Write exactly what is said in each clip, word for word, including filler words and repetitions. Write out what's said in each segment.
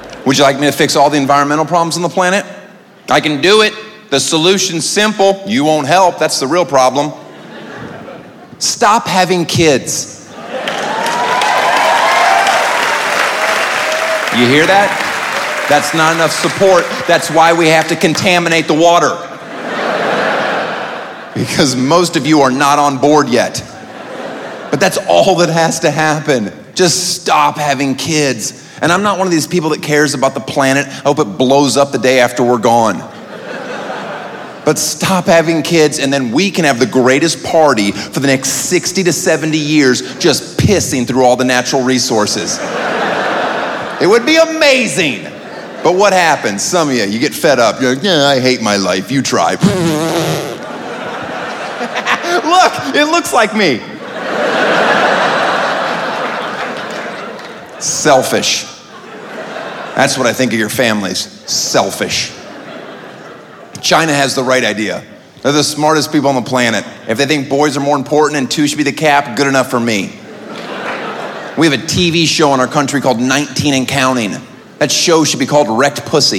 Would you like me to fix all the environmental problems on the planet? I can do it. The solution's simple. You won't help. That's the real problem. Stop having kids. You hear that? That's not enough support. That's why we have to contaminate the water. Because most of you are not on board yet. But that's all that has to happen. Just stop having kids. And I'm not one of these people that cares about the planet. I hope it blows up the day after we're gone. But stop having kids, and then we can have the greatest party for the next sixty to seventy years, just pissing through all the natural resources. It would be amazing. But what happens? Some of you, you get fed up. You're like, yeah, I hate my life. You try. Look, it looks like me. Selfish. That's what I think of your families. Selfish. China has the right idea. They're the smartest people on the planet. If they think boys are more important and two should be the cap, good enough for me. We have a T V show in our country called nineteen and Counting. That show should be called Wrecked Pussy.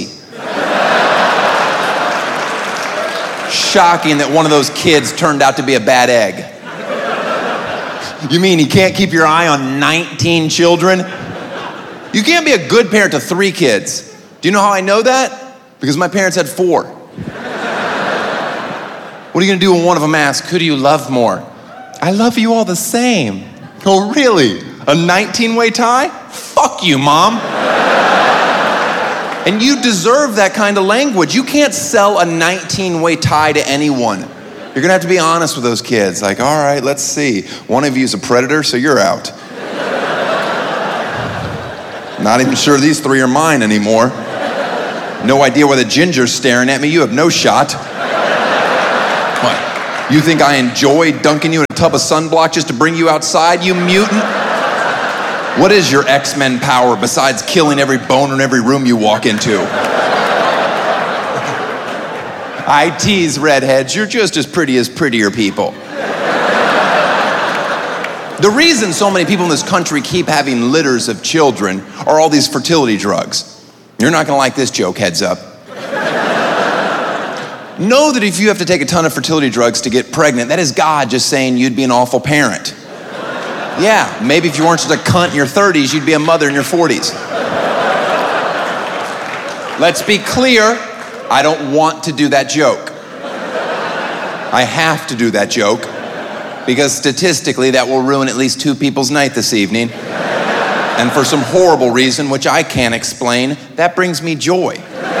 Shocking that one of those kids turned out to be a bad egg. You mean you can't keep your eye on nineteen children? You can't be a good parent to three kids. Do you know how I know that? Because my parents had four. What are you gonna do when one of them asks, who do you love more? I love you all the same. Oh, really? A nineteen-way tie? Fuck you, Mom. And you deserve that kind of language. You can't sell a nineteen-way tie to anyone. You're gonna have to be honest with those kids. Like, all right, let's see. One of you's a predator, so you're out. Not even sure these three are mine anymore. No idea why the ginger's staring at me. You have no shot. What? You think I enjoy dunking you in a tub of sunblock just to bring you outside, you mutant? What is your X-Men power besides killing every bone in every room you walk into? I tease redheads. You're just as pretty as prettier people. The reason so many people in this country keep having litters of children are all these fertility drugs. You're not gonna like this joke, heads up. Know that if you have to take a ton of fertility drugs to get pregnant, that is God just saying you'd be an awful parent. Yeah, maybe if you weren't such a cunt in your thirties, you'd be a mother in your forties. Let's be clear, I don't want to do that joke. I have to do that joke because statistically that will ruin at least two people's night this evening. And for some horrible reason, which I can't explain, that brings me joy.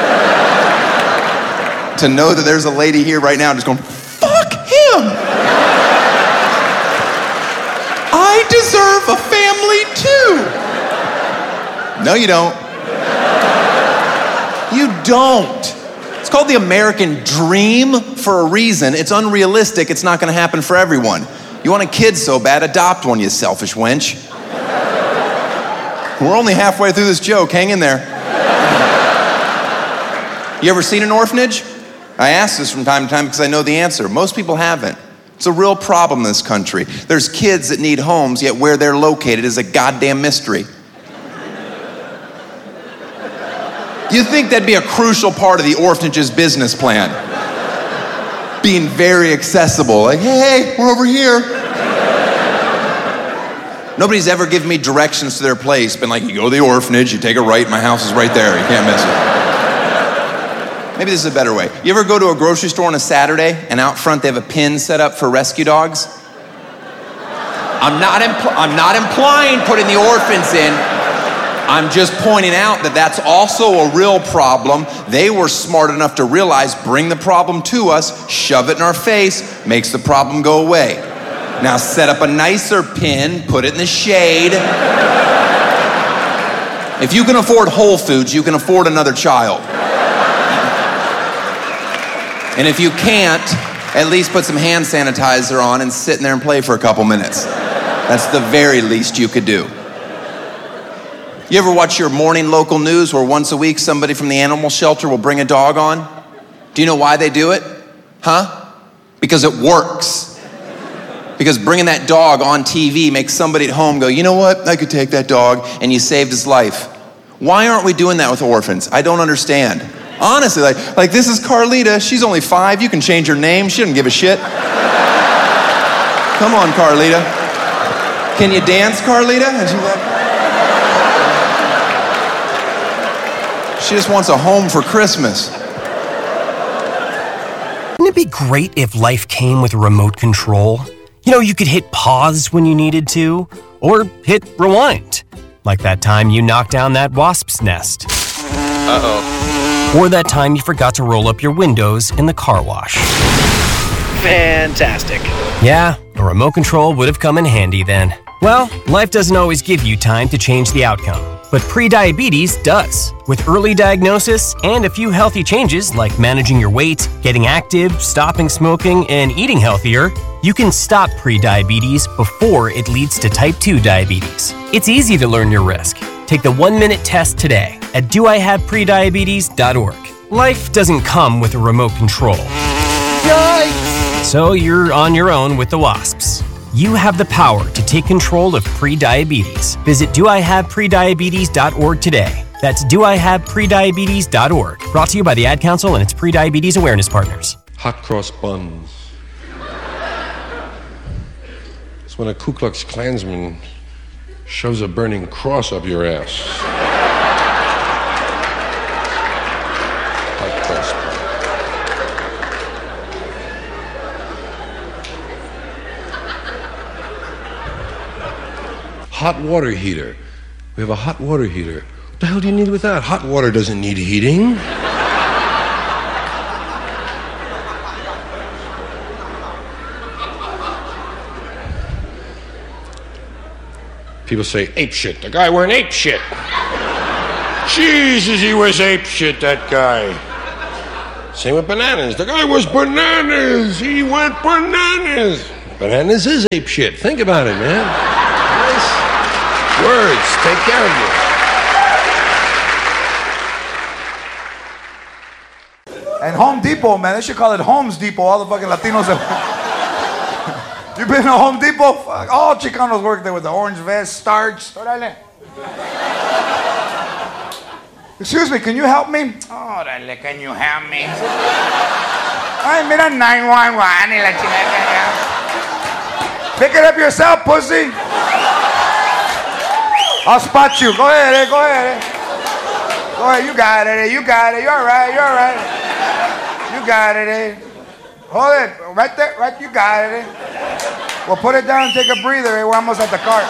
To know that there's a lady here right now just going, fuck him. I deserve a family too. No, you don't. You don't. It's called the American dream for a reason. It's unrealistic. It's not going to happen for everyone. You want a kid so bad, adopt one, you selfish wench. We're only halfway through this joke. Hang in there. You ever seen an orphanage? I ask this from time to time because I know the answer. Most people haven't. It's a real problem in this country. There's kids that need homes, yet where they're located is a goddamn mystery. You'd think that'd be a crucial part of the orphanage's business plan. Being very accessible. Like, hey, we're over here. Nobody's ever given me directions to their place. Been like, you go to the orphanage, you take a right, my house is right there. You can't miss it. Maybe this is a better way. You ever go to a grocery store on a Saturday and out front they have a pin set up for rescue dogs? I'm not, impl- I'm not implying putting the orphans in. I'm just pointing out that that's also a real problem. They were smart enough to realize, bring the problem to us, shove it in our face, makes the problem go away. Now set up a nicer pin, put it in the shade. If you can afford Whole Foods, you can afford another child. And if you can't, at least put some hand sanitizer on and sit in there and play for a couple minutes. That's the very least you could do. You ever watch your morning local news where once a week somebody from the animal shelter will bring a dog on? Do you know why they do it? Huh? Because it works. Because bringing that dog on T V makes somebody at home go, you know what? I could take that dog, and you saved his life. Why aren't we doing that with orphans? I don't understand. Honestly, like, like this is Carlita. She's only five. You can change her name. She doesn't give a shit. Come on, Carlita. Can you dance, Carlita? And she, like, she just wants a home for Christmas. Wouldn't it be great if life came with a remote control? You know, you could hit pause when you needed to, or hit rewind. Like that time you knocked down that wasp's nest. Uh-oh. Or that time you forgot to roll up your windows in the car wash. Fantastic. Yeah, a remote control would have come in handy then. Well, life doesn't always give you time to change the outcome, but prediabetes does. With early diagnosis and a few healthy changes like managing your weight, getting active, stopping smoking, and eating healthier, you can stop prediabetes before it leads to type two diabetes. It's easy to learn your risk. Take the one-minute test today at do I have prediabetes dot org. Life doesn't come with a remote control. Yikes! So you're on your own with the wasps. You have the power to take control of prediabetes. Visit do I have prediabetes dot org today. That's do I have prediabetes dot org. Brought to you by the Ad Council and its Prediabetes Awareness Partners. Hot cross buns. It's when a Ku Klux Klansman shoves a burning cross up your ass. Hot cross buns. Hot water heater. We have a hot water heater. What the hell do you need with that? Hot water doesn't need heating. People say ape shit. The guy went ape shit. Jesus, he was ape shit, that guy. Same with bananas. The guy was bananas. He went bananas. Bananas is ape shit. Think about it, man. Nice words. Take care of you. And Home Depot, man, they should call it Homes Depot. All the fucking Latinos that... You been to Home Depot? Fuck, all Chicanos work there with the orange vest, starch. Orale. Excuse me, can you help me? Orale, can you help me? Ay, mira, nine one one y la chingada. Pick it up yourself, pussy. I'll spot you. Go ahead, eh, go ahead. Eh. Go ahead, you got it, eh, you got it. You're all right, you're all right. You got it, eh. Hold it, right there, right, you got it, eh. Well, put it down and take a breather, eh? We're almost at the cart.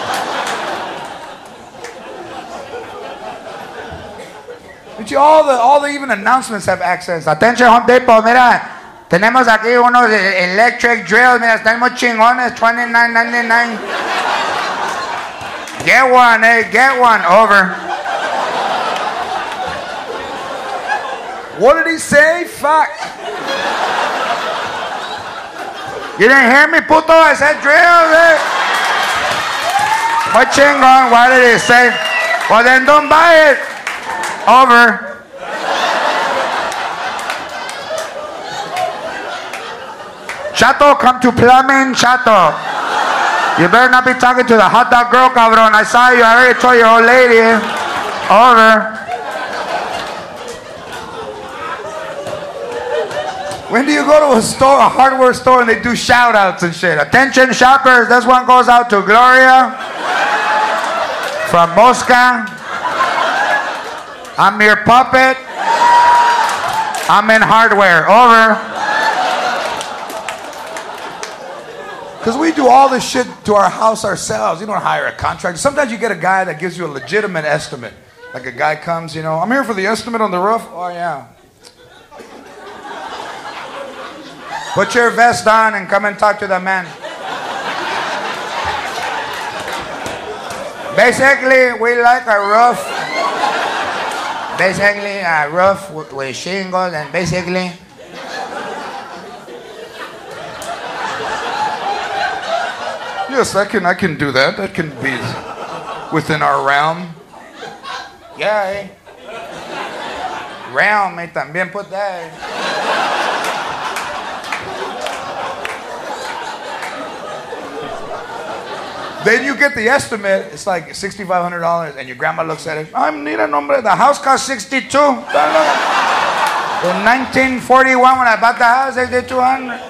But you, all the, all the even announcements have accents. Attention, Home Depot, mira, tenemos aquí unos electric drills, mira, están muy chingones, twenty-nine ninety-nine. Get one, eh, get one, over. What did he say? Fuck. You didn't hear me, puto? I said drills, eh? What chingon? What did he say? Well, then don't buy it. Over. Chato, come to plumbing, Chato. You better not be talking to the hot dog girl, cabrón. I saw you. I already told your old lady. Over. When do you go to a store, a hardware store, and they do shout outs and shit? Attention shoppers, this one goes out to Gloria from Mosca. I'm your puppet. I'm in hardware. Over. Because we do all this shit to our house ourselves. You don't hire a contractor. Sometimes you get a guy that gives you a legitimate estimate. Like a guy comes, you know, I'm here for the estimate on the roof. Oh, yeah. Put your vest on and come and talk to the man. Basically, we like a roof. Basically, a roof with, with shingles and basically... Yes, I can, I can do that. That can be within our realm. Yeah, eh? Realm, eh? También put that, eh? Then you get the estimate. It's like sixty-five hundred dollars, and your grandma looks at it. I need a number. The house cost sixty-two. In nineteen forty-one, when I bought the house, they did two hundred.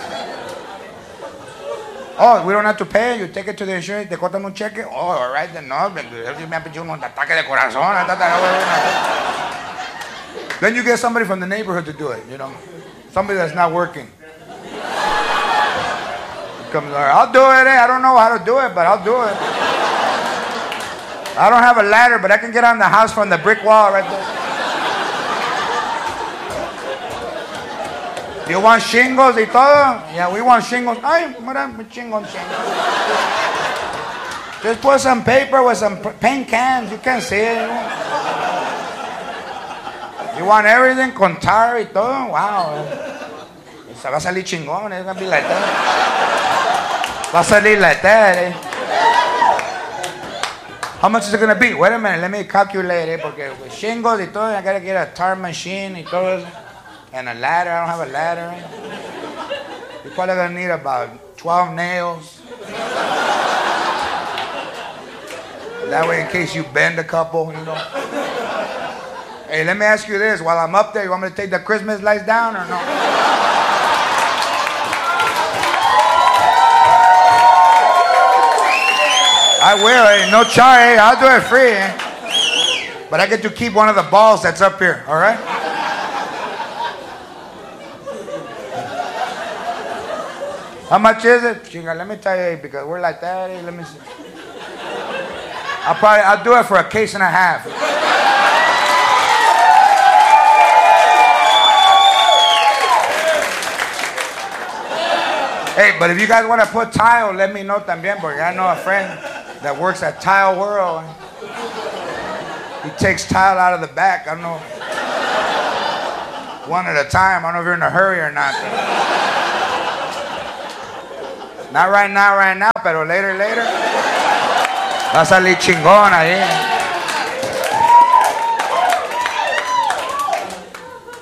Oh, we don't have to pay. You take it to the insurance. Te cortan un cheque. Oh, all right, then no. Me han pedido un ataque de corazón. Then you get somebody from the neighborhood to do it. You know, somebody that's not working. Comes, I'll do it. Eh? I don't know how to do it, but I'll do it. I don't have a ladder, but I can get on the house from the brick wall right there. You want shingles y todo? Yeah, we want shingles. Ay, madam, shingles, shingles. Just put some paper with some paint cans. You can see it. You want everything con tar y todo? Wow. Se va a salir chingón. It's going to be like that. Va a salir like that, eh? How much is it going to be? Wait a minute, let me calculate it. Porque with shingles y todo, I got to get a tar machine y todo. And a ladder. I don't have a ladder. You're probably going to need about twelve nails. That way, in case you bend a couple, you know. Hey, let me ask you this. While I'm up there, you want me to take the Christmas lights down or no? I will, eh? No charge, eh? I'll do it free, eh? But I get to keep one of the balls that's up here, all right? How much is it? Chinga, let me tell you, because we're like that, eh? Let me see. I'll probably, I'll do it for a case and a half. Hey, but if you guys want to put tile, let me know también, porque I know a friend that works at Tile World. He takes tile out of the back. I don't know. One at a time. I don't know if you're in a hurry or not. Not right now, right now, pero later, later. Va a salir chingón ahí.